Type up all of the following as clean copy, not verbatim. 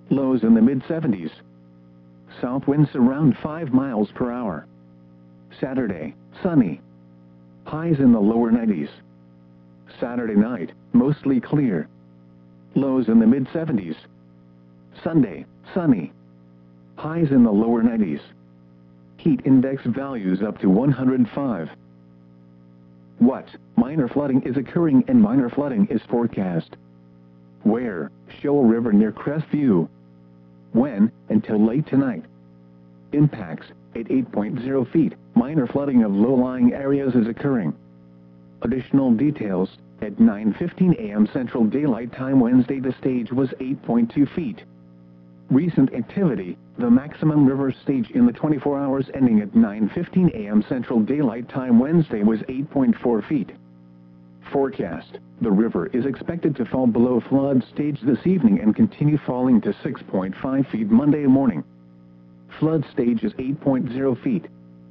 Lows in the mid-70s. South winds around 5 miles per hour. Saturday, sunny. Highs in the lower 90s. Saturday night, mostly clear. Lows in the mid-70s. Sunday, sunny. Highs in the lower 90s. Heat index values up to 105. What? Minor flooding is occurring and minor flooding is forecast. Where? Shoal River near Crestview. When? Until late tonight. Impacts, at 8.0 feet, minor flooding of low-lying areas is occurring. Additional details, at 9:15 a.m. Central Daylight Time Wednesday the stage was 8.2 feet. Recent activity, the maximum river stage in the 24 hours ending at 9:15 a.m. Central Daylight Time Wednesday was 8.4 feet. Forecast, the river is expected to fall below flood stage this evening and continue falling to 6.5 feet Monday morning. Flood stage is 8.0 feet.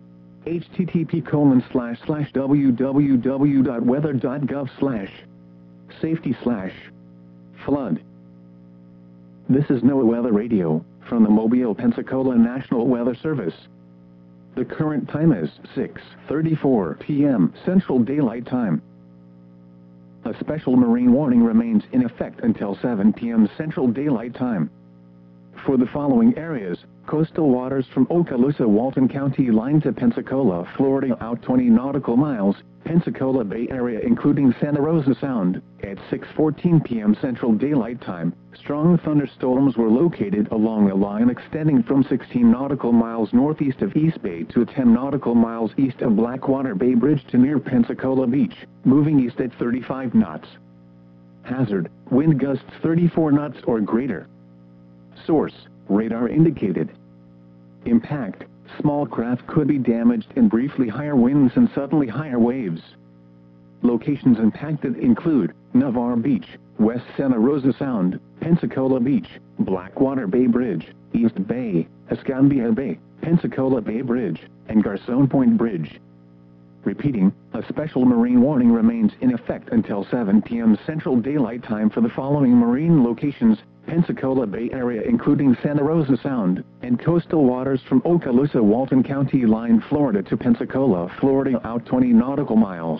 http://www.weather.gov/safety/flood. This is NOAA Weather Radio, from the Mobile, Pensacola National Weather Service. The current time is 6:34 p.m. Central Daylight Time. A special marine warning remains in effect until 7 p.m. Central Daylight Time. For the following areas, coastal waters from Okaloosa-Walton County line to Pensacola, Florida out 20 nautical miles, Pensacola Bay Area including Santa Rosa Sound, at 6:14 p.m. Central Daylight Time, strong thunderstorms were located along a line extending from 16 nautical miles northeast of East Bay to 10 nautical miles east of Blackwater Bay Bridge to near Pensacola Beach, moving east at 35 knots. Hazard, wind gusts 34 knots or greater. Source, radar indicated. Impact, small craft could be damaged in briefly higher winds and suddenly higher waves. Locations impacted include Navarre Beach, West Santa Rosa Sound, Pensacola Beach, Blackwater Bay Bridge, East Bay, Escambia Bay, Pensacola Bay Bridge, and Garcon Point Bridge. Repeating, a special marine warning remains in effect until 7 p.m. Central Daylight Time for the following marine locations: Pensacola Bay Area including Santa Rosa Sound, and coastal waters from Okaloosa-Walton County line Florida to Pensacola, Florida out 20 nautical miles.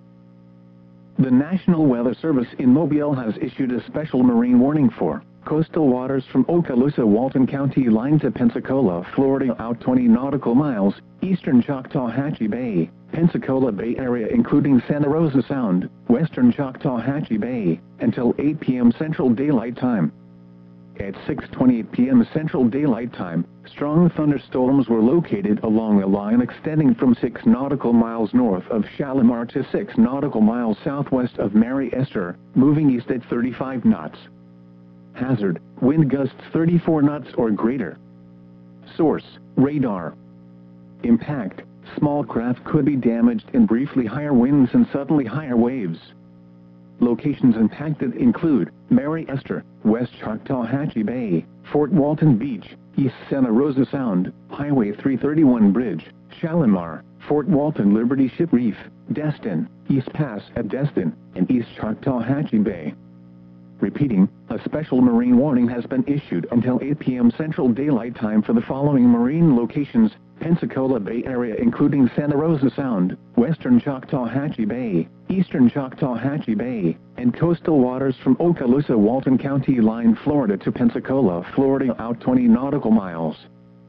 The National Weather Service in Mobile has issued a special marine warning for coastal waters from Okaloosa-Walton County line to Pensacola, Florida out 20 nautical miles, eastern Choctawhatchee Bay, Pensacola Bay Area including Santa Rosa Sound, western Choctawhatchee Bay, until 8 p.m. Central Daylight Time. At 6:28 p.m. Central Daylight Time, strong thunderstorms were located along a line extending from 6 nautical miles north of Shalimar to 6 nautical miles southwest of Mary Esther, moving east at 35 knots. Hazard, wind gusts 34 knots or greater. Source, radar. Impact, small craft could be damaged in briefly higher winds and suddenly higher waves. Locations impacted include Mary Esther, West Choctawhatchee Bay, Fort Walton Beach, East Santa Rosa Sound, Highway 331 Bridge, Shalimar, Fort Walton Liberty Ship Reef, Destin, East Pass at Destin, and East Choctawhatchee Bay. Repeating, a special marine warning has been issued until 8 p.m. Central Daylight Time for the following marine locations: Pensacola Bay Area including Santa Rosa Sound, western Choctawhatchee Bay, eastern Choctawhatchee Bay, and coastal waters from Okaloosa-Walton County line Florida to Pensacola, Florida out 20 nautical miles.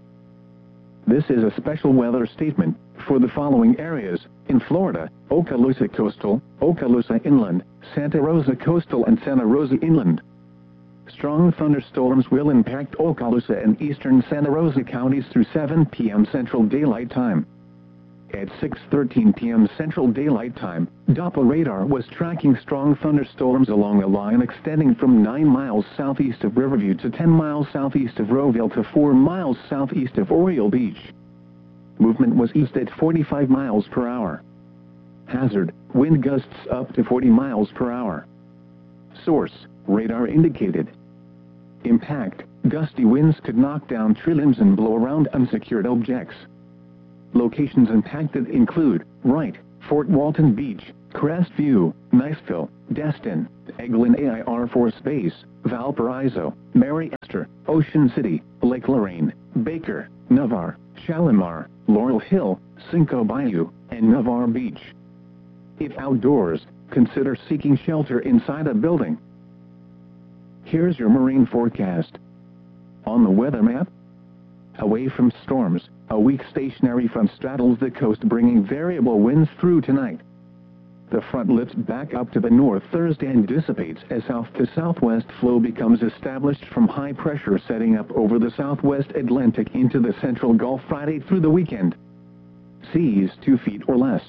This is a special weather statement for the following areas: in Florida, Okaloosa Coastal, Okaloosa Inland, Santa Rosa Coastal and Santa Rosa Inland. Strong thunderstorms will impact Okaloosa and eastern Santa Rosa counties through 7 p.m. Central Daylight Time. At 6:13 p.m. Central Daylight Time, Doppler radar was tracking strong thunderstorms along a line extending from 9 miles southeast of Riverview to 10 miles southeast of Roseville to 4 miles southeast of Oriole Beach. Movement was east at 45 miles per hour. Hazard, wind gusts up to 40 miles per hour. Source, radar indicated. Impact, gusty winds could knock down tree limbs and blow around unsecured objects. Locations impacted include Wright, Fort Walton Beach, Crestview, Niceville, Destin, Eglin Air Force Base, Valparaiso, Mary Esther, Ocean City, Lake Lorraine, Baker, Navarre, Shalimar, Laurel Hill, Cinco Bayou, and Navarre Beach. If outdoors, consider seeking shelter inside a building. Here's your marine forecast. On the weather map, away from storms, a weak stationary front straddles the coast, bringing variable winds through tonight. The front lifts back up to the north Thursday and dissipates as south to southwest flow becomes established from high pressure setting up over the southwest Atlantic into the central Gulf Friday through the weekend. Seas 2 feet or less.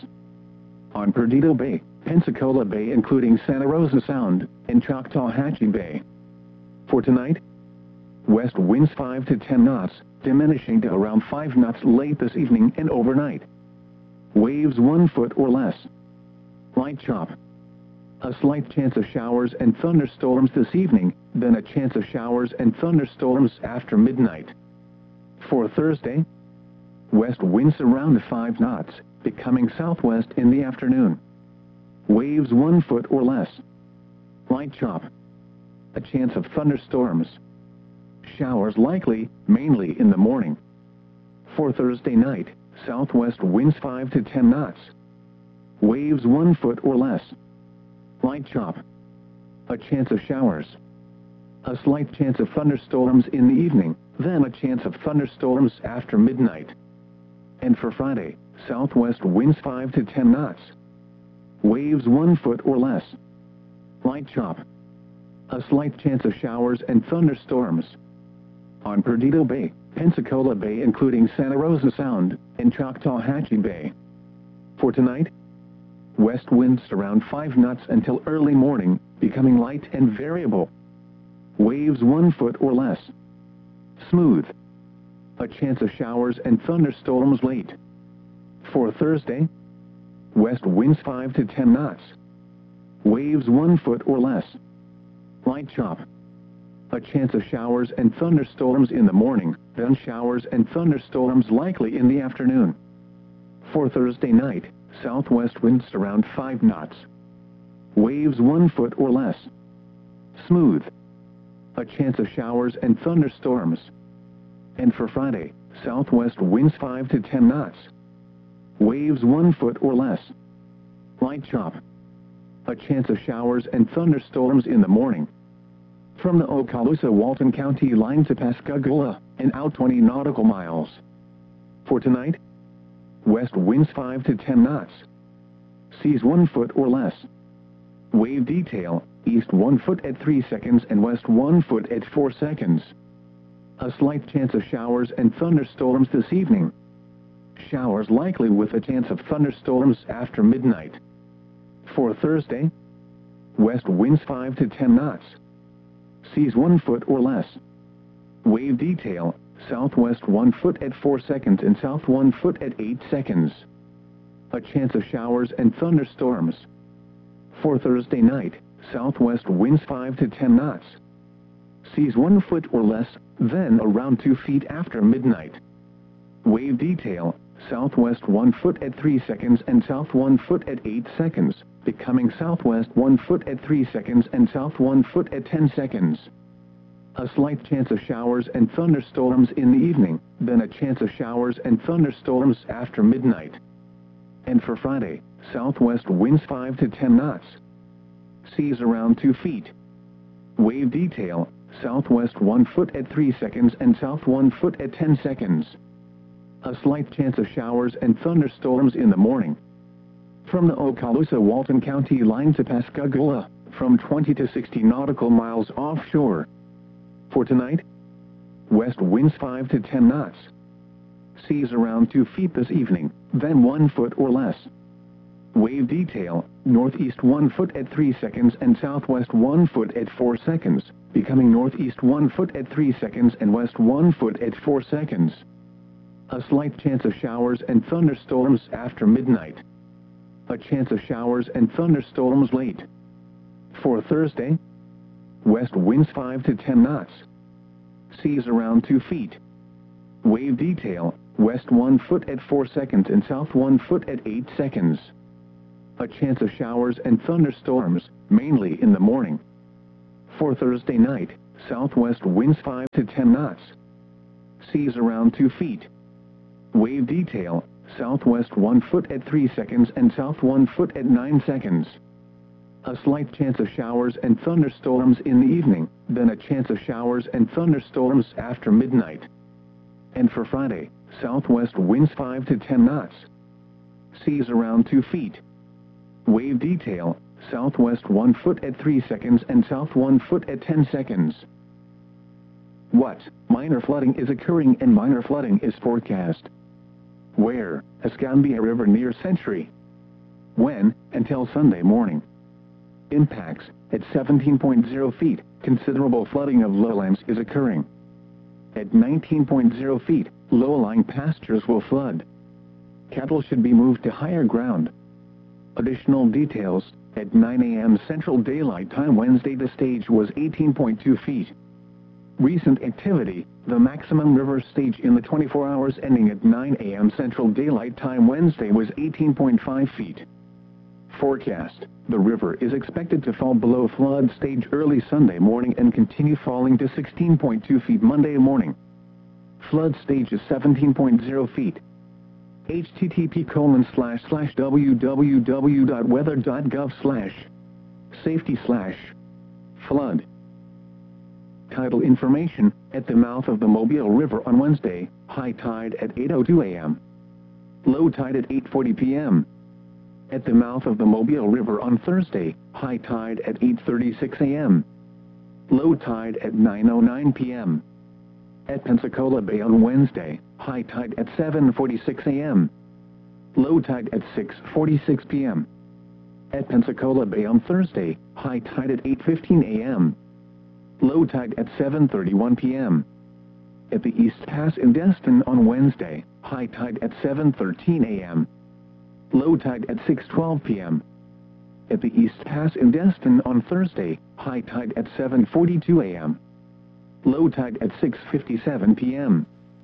On Perdido Bay, Pensacola Bay including Santa Rosa Sound, and Choctawhatchee Bay. For tonight, west winds 5 to 10 knots, diminishing to around 5 knots late this evening and overnight. Waves 1 foot or less. Light chop. A slight chance of showers and thunderstorms this evening, then a chance of showers and thunderstorms after midnight. For Thursday, west winds around 5 knots, becoming southwest in the afternoon. Waves 1 foot or less. Light chop. A chance of thunderstorms. Showers likely, mainly in the morning. For Thursday night, southwest winds 5 to 10 knots. Waves 1 foot or less. Light chop. A chance of showers. A slight chance of thunderstorms in the evening, then a chance of thunderstorms after midnight. And for Friday, southwest winds 5 to 10 knots. Waves 1 foot or less. Light chop. A slight chance of showers and thunderstorms. On Perdido Bay, Pensacola Bay including Santa Rosa Sound, and Choctawhatchee Bay. For tonight, west winds around 5 knots until early morning, becoming light and variable. Waves 1 foot or less. Smooth. A chance of showers and thunderstorms late. For Thursday, west winds 5 to 10 knots. Waves 1 foot or less. Light chop. A chance of showers and thunderstorms in the morning, then showers and thunderstorms likely in the afternoon. For Thursday night, southwest winds around 5 knots. Waves 1 foot or less. Smooth. A chance of showers and thunderstorms. And for Friday, southwest winds 5 to 10 knots. Waves 1 foot or less. Light chop. A chance of showers and thunderstorms in the morning. From the Okaloosa-Walton County line to Pascagoula, and out 20 nautical miles. For tonight, west winds 5 to 10 knots. Seas 1 foot or less. Wave detail, east 1 foot at 3 seconds and west 1 foot at 4 seconds. A slight chance of showers and thunderstorms this evening. Showers likely with a chance of thunderstorms after midnight. For Thursday, west winds 5 to 10 knots. Seas 1 foot or less. Wave detail, southwest 1 foot at 4 seconds and south 1 foot at 8 seconds. A chance of showers and thunderstorms. For Thursday night, southwest winds 5 to 10 knots. Seas 1 foot or less, then around 2 feet after midnight. Wave detail, southwest 1 foot at 3 seconds and south 1 foot at 8 seconds, becoming southwest 1 foot at 3 seconds and south 1 foot at 10 seconds. A slight chance of showers and thunderstorms in the evening, then a chance of showers and thunderstorms after midnight. And for Friday, southwest winds 5 to 10 knots. Seas around 2 feet. Wave detail, southwest 1 foot at 3 seconds and south 1 foot at 10 seconds. A slight chance of showers and thunderstorms in the morning. From the Okaloosa-Walton County line to Pascagoula, from 20 to 60 nautical miles offshore. For tonight, west winds 5 to 10 knots. Seas around 2 feet this evening, then 1 foot or less. Wave detail, northeast 1 foot at 3 seconds and southwest 1 foot at 4 seconds, becoming northeast 1 foot at 3 seconds and west 1 foot at 4 seconds. A slight chance of showers and thunderstorms after midnight. A chance of showers and thunderstorms late. For Thursday, west winds 5 to 10 knots. Seas around 2 feet. Wave detail, west 1 foot at 4 seconds and south 1 foot at 8 seconds. A chance of showers and thunderstorms, mainly in the morning. For Thursday night, southwest winds 5 to 10 knots. Seas around 2 feet. Wave detail, southwest 1 foot at 3 seconds and south 1 foot at 9 seconds. A slight chance of showers and thunderstorms in the evening, then a chance of showers and thunderstorms after midnight. And for Friday, southwest winds 5 to 10 knots. Seas around 2 feet. Wave detail, southwest 1 foot at 3 seconds and south 1 foot at 10 seconds. What? Minor flooding is occurring and minor flooding is forecast. Where? Escambia River near Century. When? Until Sunday morning. Impacts, at 17.0 feet, considerable flooding of lowlands is occurring. At 19.0 feet, low-lying pastures will flood. Cattle should be moved to higher ground. Additional details, at 9 a.m. Central Daylight Time Wednesday the stage was 18.2 feet. Recent activity, the maximum river stage in the 24 hours ending at 9 a.m. Central Daylight Time Wednesday was 18.5 feet. Forecast, the river is expected to fall below flood stage early Sunday morning and continue falling to 16.2 feet Monday morning. Flood stage is 17.0 feet. http://www.weather.gov/safety/flood. Tidal information, at the mouth of the Mobile River on Wednesday, high tide at 8:02 a.m. Low tide at 8:40 p.m. At the mouth of the Mobile River on Thursday, high tide at 8:36 a.m. Low tide at 9:09 p.m. At Pensacola Bay on Wednesday, high tide at 7:46 a.m. Low tide at 6:46 p.m. At Pensacola Bay on Thursday, high tide at 8:15 a.m. Low tide at 7:31 p.m. At the East Pass in Destin on Wednesday, high tide at 7:13 a.m. Low tide at 6:12 p.m. At the East Pass in Destin on Thursday, high tide at 7:42 a.m. Low tide at 6:57 p.m.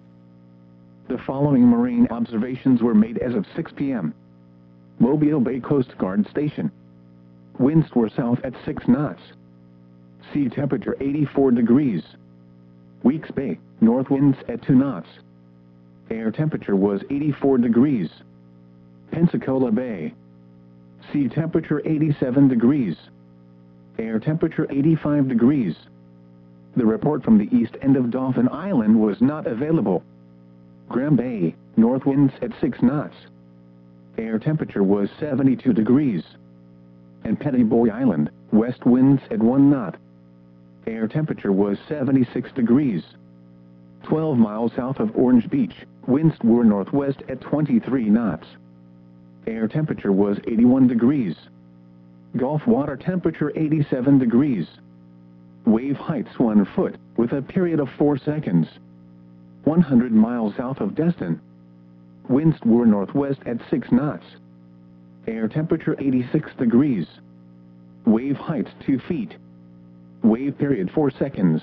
The following marine observations were made as of 6 p.m. Mobile Bay Coast Guard Station. Winds were south at 6 knots. Sea temperature 84 degrees. Weeks Bay, north winds at 2 knots. Air temperature was 84 degrees. Pensacola Bay. Sea temperature 87 degrees. Air temperature 85 degrees. The report from the east end of Dauphin Island was not available. Graham Bay, north winds at 6 knots. Air temperature was 72 degrees. And Pettyboy Island, west winds at 1 knot. Air temperature was 76 degrees. 12 miles south of Orange Beach, winds were northwest at 23 knots. Air temperature was 81 degrees. Gulf water temperature 87 degrees. Wave heights 1 foot, with a period of 4 seconds. 100 miles south of Destin. Winds were northwest at 6 knots. Air temperature 86 degrees. Wave heights 2 feet. Wave period 4 seconds.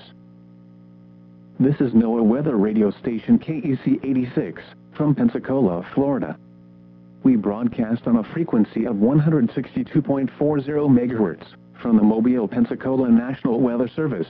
This is NOAA Weather Radio Station KEC 86, from Pensacola, Florida. We broadcast on a frequency of 162.40 MHz, from the Mobile, Pensacola National Weather Service.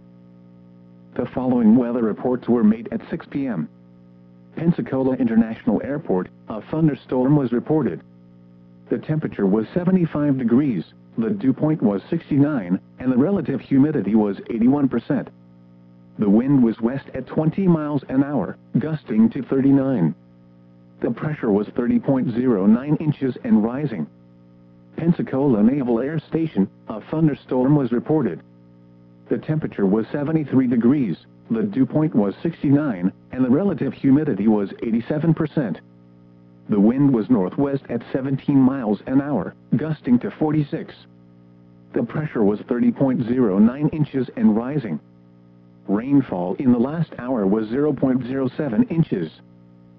The following weather reports were made at 6 p.m. Pensacola International Airport, a thunderstorm was reported. The temperature was 75 degrees, the dew point was 69, and the relative humidity was 81%. The wind was west at 20 miles an hour, gusting to 39. The pressure was 30.09 inches and rising. Pensacola Naval Air Station, a thunderstorm was reported. The temperature was 73 degrees, the dew point was 69, and the relative humidity was 87%. The wind was northwest at 17 miles an hour, gusting to 46. The pressure was 30.09 inches and rising. Rainfall in the last hour was 0.07 inches.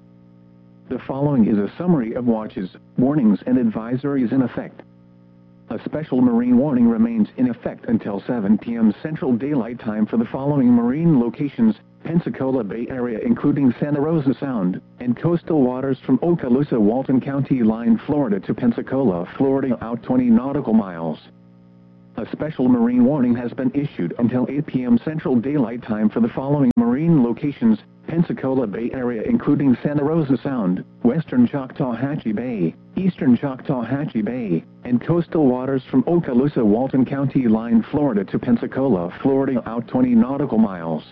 The following is a summary of watches, warnings and advisories in effect. A special marine warning remains in effect until 7 p.m. Central Daylight Time for the following marine locations: Pensacola Bay Area including Santa Rosa Sound, and coastal waters from Okaloosa Walton County line Florida to Pensacola, Florida out 20 nautical miles. A special marine warning has been issued until 8 p.m. Central Daylight Time for the following marine locations: Pensacola Bay Area including Santa Rosa Sound, western Choctawhatchee Bay, eastern Choctawhatchee Bay, and coastal waters from Okaloosa Walton County line Florida to Pensacola, Florida out 20 nautical miles.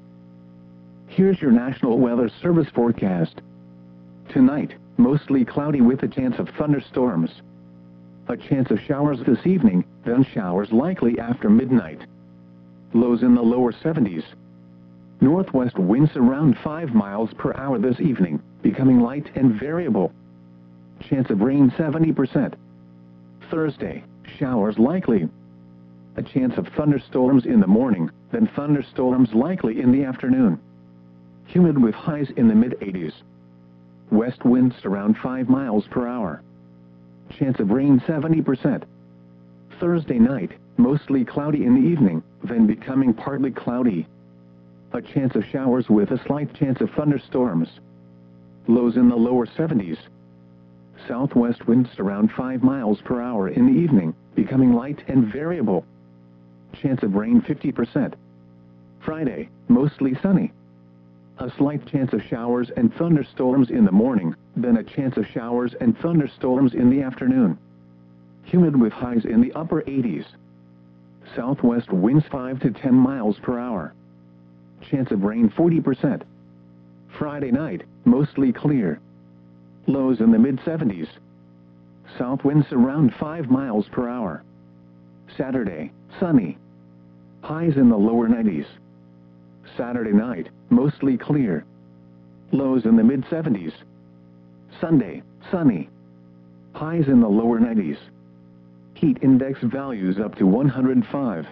Here's your National Weather Service forecast. Tonight, mostly cloudy with a chance of thunderstorms. A chance of showers this evening, then showers likely after midnight. Lows in the lower 70s. Northwest winds around 5 miles per hour this evening, becoming light and variable. Chance of rain 70%. Thursday, showers likely. A chance of thunderstorms in the morning, then thunderstorms likely in the afternoon. Humid with highs in the mid-80s. West winds around 5 miles per hour. Chance of rain 70%. Thursday night, mostly cloudy in the evening, then becoming partly cloudy. A chance of showers with a slight chance of thunderstorms. Lows in the lower 70s. Southwest winds around 5 miles per hour in the evening, becoming light and variable. Chance of rain 50%. Friday, mostly sunny. A slight chance of showers and thunderstorms in the morning, then a chance of showers and thunderstorms in the afternoon. Humid with highs in the upper 80s. Southwest winds 5 to 10 miles per hour. Chance of rain 40%. Friday night, mostly clear. Lows in the mid-70s. South winds around 5 miles per hour. Saturday, sunny. Highs in the lower 90s. Saturday night, mostly clear. Lows in the mid-70s. Sunday, sunny. Highs in the lower 90s. Heat index values up to 105.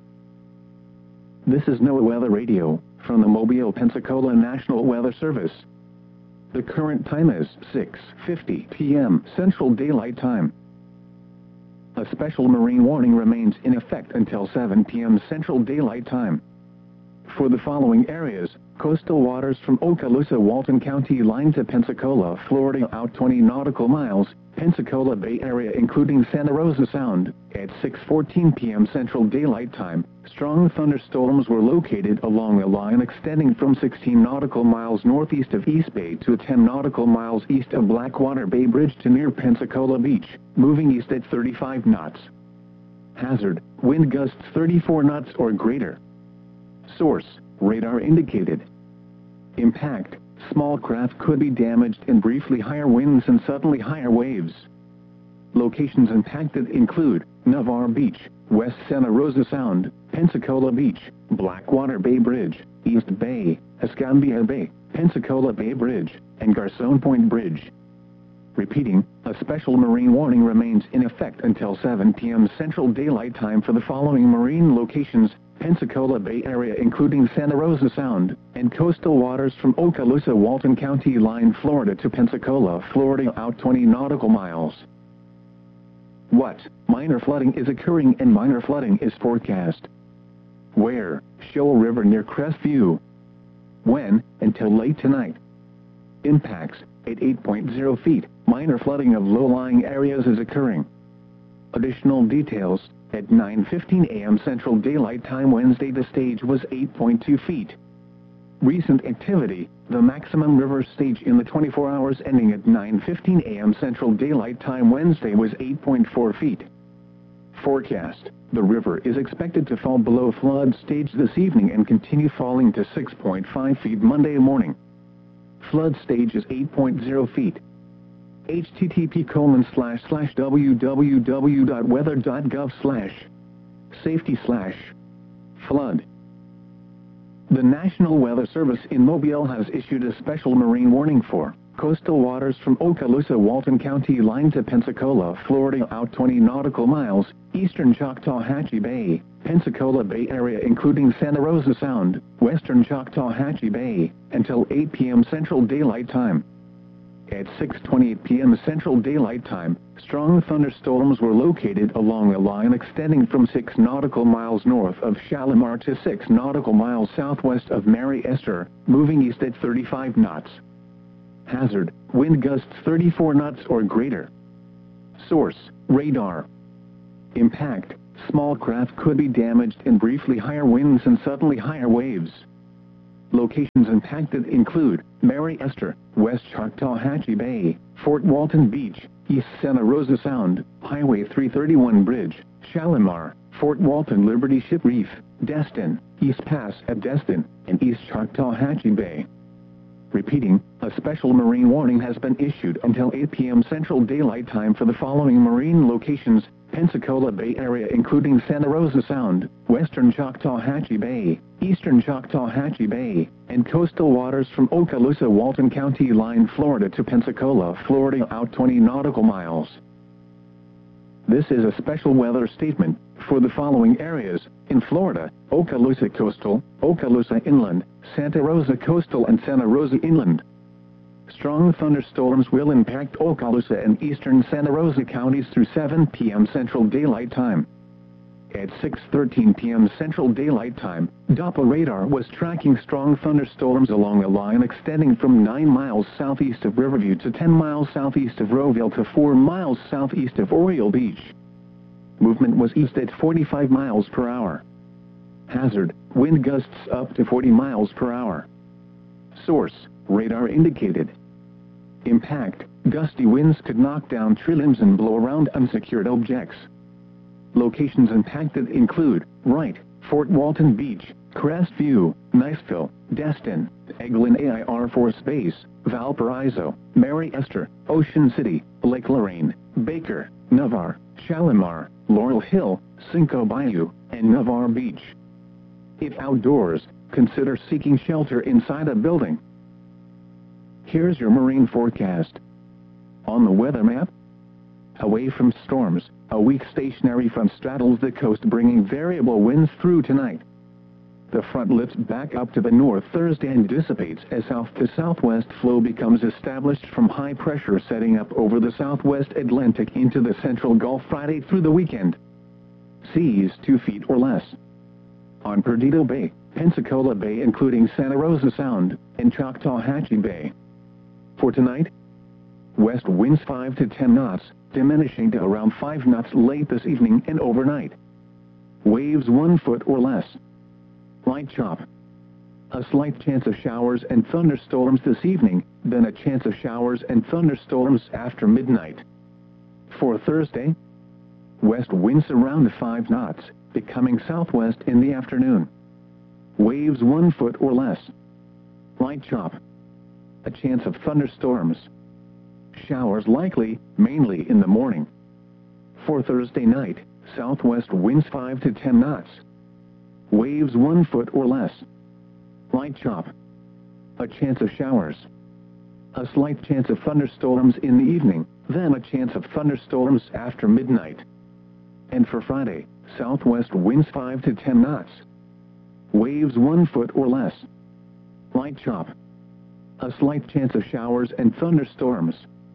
This is NOAA Weather Radio, from the Mobile, Pensacola National Weather Service. The current time is 6:50 p.m. Central Daylight Time. A special marine warning remains in effect until 7 p.m. Central Daylight Time. For the following areas: coastal waters from Okaloosa Walton County line to Pensacola, Florida out 20 nautical miles, Pensacola Bay Area including Santa Rosa Sound. At 6:14 p.m. Central Daylight Time, strong thunderstorms were located along a line extending from 16 nautical miles northeast of East Bay to 10 nautical miles east of Blackwater Bay Bridge to near Pensacola Beach, moving east at 35 knots. Hazard: wind gusts 34 knots or greater. Source: radar indicated. Impact: small craft could be damaged in briefly higher winds and suddenly higher waves. Locations impacted include Navarre Beach, West Santa Rosa Sound, Pensacola Beach, Blackwater Bay Bridge, East Bay, Escambia Bay, Pensacola Bay Bridge, and Garcon Point Bridge. Repeating, a special marine warning remains in effect until 7 p.m. Central Daylight Time for the following marine locations: Pensacola Bay Area including Santa Rosa Sound, and coastal waters from Okaloosa Walton County line Florida to Pensacola, Florida out 20 nautical miles. What minor flooding is occurring and minor flooding is forecast? Where? Shoal River near Crestview. When? Until late tonight. Impacts: at 8.0 feet, minor flooding of low-lying areas is occurring. Additional details: at 9:15 a.m. Central Daylight Time Wednesday the stage was 8.2 feet. Recent activity: the maximum river stage in the 24 hours ending at 9:15 a.m. Central Daylight Time Wednesday was 8.4 feet. Forecast: the river is expected to fall below flood stage this evening and continue falling to 6.5 feet Monday morning. Flood stage is 8.0 feet. http://www.weather.gov/safety/flood. The National Weather Service in Mobile has issued a special marine warning for coastal waters from Okaloosa Walton County line to Pensacola, Florida out 20 nautical miles, eastern Choctawhatchee Bay, Pensacola Bay Area including Santa Rosa Sound, western Choctawhatchee Bay, until 8 p.m. Central Daylight Time. At 6:28 p.m. Central Daylight Time, strong thunderstorms were located along a line extending from 6 nautical miles north of Shalimar to 6 nautical miles southwest of Mary Esther, moving east at 35 knots. Hazard, wind gusts 34 knots or greater. Source, radar. Impact, small craft could be damaged in briefly higher winds and suddenly higher waves. Locations impacted include Mary Esther, West Choctawhatchee Bay, Fort Walton Beach, East Santa Rosa Sound, Highway 331 Bridge, Shalimar, Fort Walton Liberty Ship Reef, Destin, East Pass at Destin, and East Choctawhatchee Bay. Repeating, a special marine warning has been issued until 8 p.m. Central Daylight Time for the following marine locations: Pensacola Bay area including Santa Rosa Sound, Western Choctawhatchee Bay, Eastern Choctawhatchee Bay, and coastal waters from Okaloosa-Walton County line Florida to Pensacola, Florida out 20 nautical miles. This is a special weather statement for the following areas: in Florida, Okaloosa Coastal, Okaloosa Inland, Santa Rosa Coastal and Santa Rosa Inland. Strong thunderstorms will impact Okaloosa and eastern Santa Rosa counties through 7 p.m. Central Daylight Time. At 6:13 p.m. Central Daylight Time, Doppler radar was tracking strong thunderstorms along a line extending from 9 miles southeast of Riverview to 10 miles southeast of Roseville to 4 miles southeast of Oriole Beach. Movement was east at 45 miles per hour. Hazard, wind gusts up to 40 miles per hour. Source, radar indicated. Impact, gusty winds could knock down tree limbs and blow around unsecured objects. Locations impacted include Wright, Fort Walton Beach, Crestview, Niceville, Destin, Eglin Air Force Base, Valparaiso, Mary Esther, Ocean City, Lake Lorraine, Baker, Navarre, Shalimar, Laurel Hill, Cinco Bayou, and Navarre Beach. If outdoors, consider seeking shelter inside a building. Here's your marine forecast. On the weather map, away from storms, a weak stationary front straddles the coast, bringing variable winds through tonight. The front lifts back up to the north Thursday and dissipates as south to southwest flow becomes established from high pressure setting up over the southwest Atlantic into the central Gulf Friday through the weekend. Seas 2 feet or less. On Perdido Bay, Pensacola Bay including Santa Rosa Sound, and Choctawhatchee Bay. For tonight, west winds 5 to 10 knots, diminishing to around 5 knots late this evening and overnight. Waves 1 foot or less. Light chop. A slight chance of showers and thunderstorms this evening, then a chance of showers and thunderstorms after midnight. For Thursday, west winds around 5 knots, becoming southwest in the afternoon. Waves 1 foot or less. Light chop. A chance of thunderstorms. Showers likely, mainly in the morning. For Thursday night, southwest winds 5 to 10 knots. Waves 1 foot or less. Light chop. A chance of showers. A slight chance of thunderstorms in the evening, then a chance of thunderstorms after midnight. And for Friday, southwest winds 5 to 10 knots. Waves 1 foot or less. Light chop. A slight chance of showers and thunderstorms.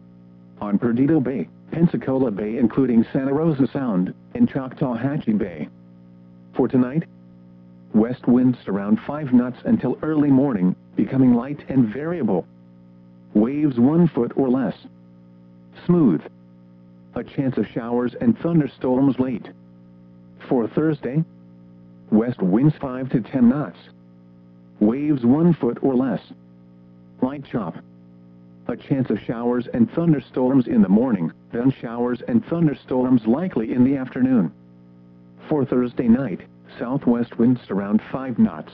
On Perdido Bay, Pensacola Bay including Santa Rosa Sound, and Choctawhatchee Bay. For tonight, west winds around 5 knots until early morning, becoming light and variable. Waves 1 foot or less. Smooth. A chance of showers and thunderstorms late. For Thursday, west winds 5 to 10 knots. Waves 1 foot or less. Light chop. A chance of showers and thunderstorms in the morning, then showers and thunderstorms likely in the afternoon. For Thursday night, southwest winds around 5 knots.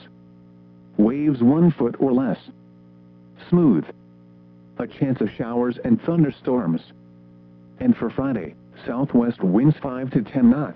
Waves 1 foot or less. Smooth. A chance of showers and thunderstorms. And for Friday, southwest winds 5 to 10 knots.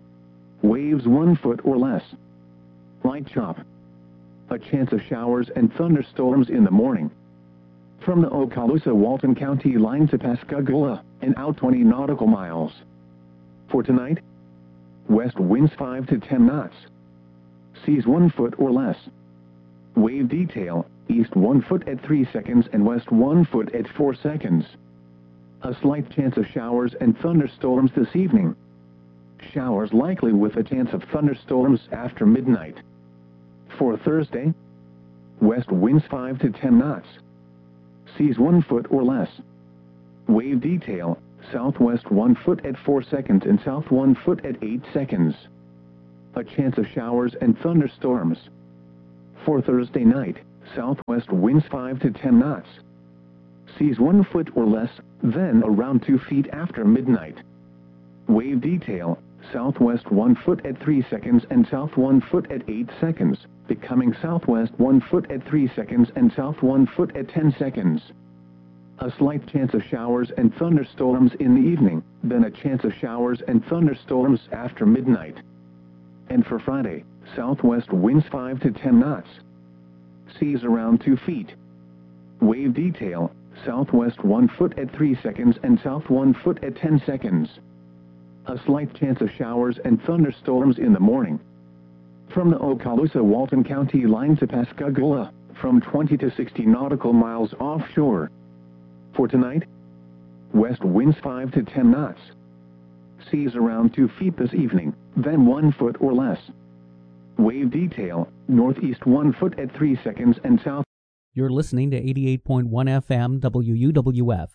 Waves 1 foot or less. Light chop. A chance of showers and thunderstorms in the morning. From the Okaloosa-Walton County line to Pascagoula, and out 20 nautical miles. For tonight, west winds 5 to 10 knots. Seas 1 foot or less. Wave detail, east 1 foot at 3 seconds and west 1 foot at 4 seconds. A slight chance of showers and thunderstorms this evening. Showers likely with a chance of thunderstorms after midnight. For Thursday, west winds 5 to 10 knots. Seas 1 foot or less. Wave detail, southwest 1 foot at 4 seconds and south 1 foot at 8 seconds. A chance of showers and thunderstorms. For Thursday night, southwest winds 5 to 10 knots. Seas 1 foot or less, then around 2 feet after midnight. Wave detail, southwest 1 foot at 3 seconds and south 1 foot at 8 seconds, becoming southwest 1 foot at 3 seconds and south 1 foot at 10 seconds. A slight chance of showers and thunderstorms in the evening, then a chance of showers and thunderstorms after midnight. And for Friday, southwest winds 5 to 10 knots. Seas around 2 feet. Wave detail, southwest 1 foot at 3 seconds and south 1 foot at 10 seconds. A slight chance of showers and thunderstorms in the morning. From the Okaloosa-Walton County line to Pascagoula, from 20 to 60 nautical miles offshore. For tonight, west winds 5 to 10 knots. Seas around 2 feet this evening, then 1 foot or less. Wave detail, northeast 1 foot at 3 seconds and south. You're listening to 88.1 FM WUWF,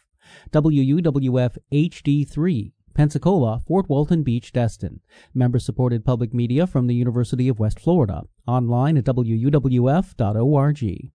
WUWF HD3, Pensacola, Fort Walton Beach, Destin. Member-supported public media from the University of West Florida. Online at wuwf.org.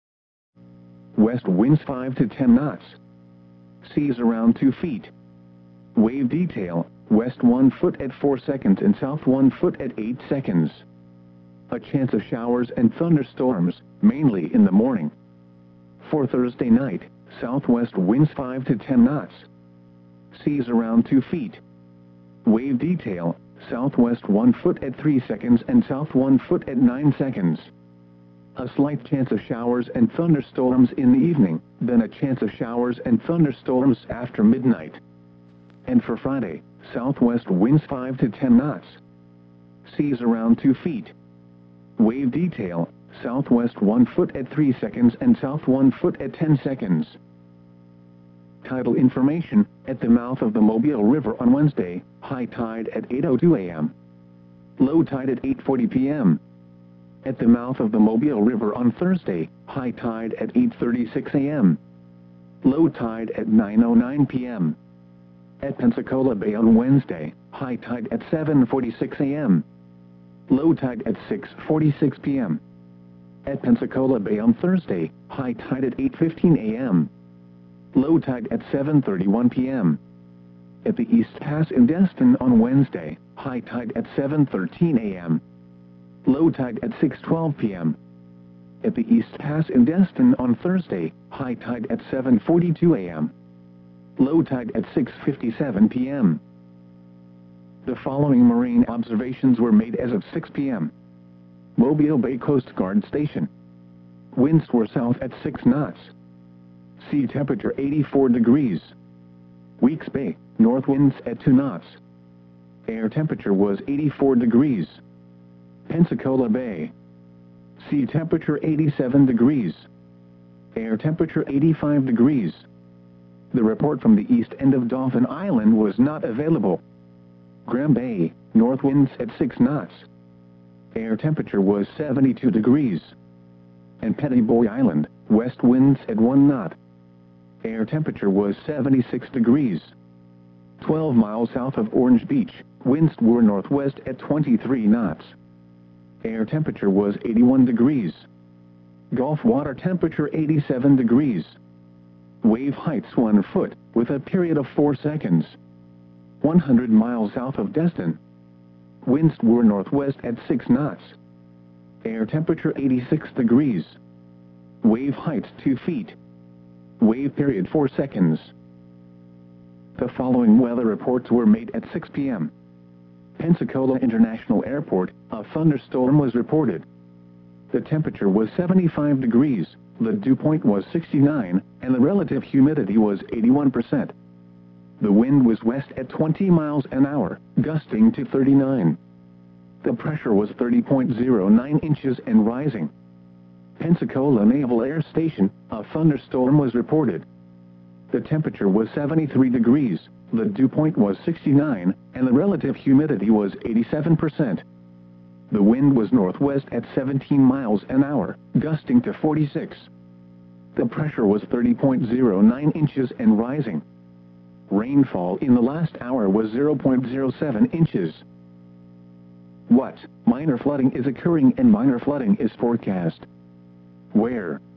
West winds 5 to 10 knots. Seas around 2 feet. Wave detail, west 1 foot at 4 seconds and south 1 foot at 8 seconds. A chance of showers and thunderstorms, mainly in the morning. For Thursday night, southwest winds 5 to 10 knots. Seas around 2 feet. Wave detail, southwest 1 foot at 3 seconds and south 1 foot at 9 seconds. A slight chance of showers and thunderstorms in the evening, then a chance of showers and thunderstorms after midnight. And for Friday, southwest winds 5 to 10 knots. Seas around 2 feet. Wave detail, southwest 1 foot at 3 seconds and south 1 foot at 10 seconds. Tidal information, at the mouth of the Mobile River on Wednesday, high tide at 8:02 a.m. Low tide at 8:40 p.m. At the mouth of the Mobile River on Thursday, high tide at 8:36 a.m. Low tide at 9:09 p.m. At Pensacola Bay on Wednesday, high tide at 7:46 a.m. Low tide at 6:46 p.m. At Pensacola Bay on Thursday, high tide at 8:15 a.m. Low tide at 7:31 p.m. At the East Pass in Destin on Wednesday, high tide at 7:13 a.m. Low tide at 6:12 p.m. At the East Pass in Destin on Thursday, high tide at 7:42 a.m. Low tide at 6:57 p.m. The following marine observations were made as of 6 p.m. Mobile Bay Coast Guard Station. Winds were south at 6 knots. Sea temperature 84 degrees. Weeks Bay, north winds at 2 knots. Air temperature was 84 degrees. Pensacola Bay. Sea temperature 87 degrees. Air temperature 85 degrees. The report from the east end of Dauphin Island was not available. Graham Bay, north winds at 6 knots. Air temperature was 72 degrees. And Petty Boy Island, west winds at 1 knot. Air temperature was 76 degrees. 12 miles south of Orange Beach, winds were northwest at 23 knots. Air temperature was 81 degrees. Gulf water temperature 87 degrees. Wave heights 1 foot, with a period of 4 seconds. 100 miles south of Destin. Winds were northwest at 6 knots. Air temperature 86 degrees. Wave heights 2 feet. Wave period 4 seconds. The following weather reports were made at 6 p.m. Pensacola International Airport, a thunderstorm was reported. The temperature was 75 degrees, the dew point was 69, and the relative humidity was 81%. The wind was west at 20 miles an hour, gusting to 39. The pressure was 30.09 inches and rising. Pensacola Naval Air Station, a thunderstorm was reported. The temperature was 73 degrees, the dew point was 69, and the relative humidity was 87%. The wind was northwest at 17 miles an hour, gusting to 46. The pressure was 30.09 inches and rising. Rainfall in the last hour was 0.07 inches. What minor flooding is occurring and minor flooding is forecast? Where?